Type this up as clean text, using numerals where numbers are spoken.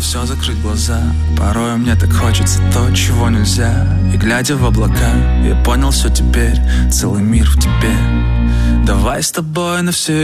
все закрыть глаза. Порой мне так хочется то, чего нельзя. И глядя в облака, я понял все теперь. Целый мир в тебе. Давай с тобой на все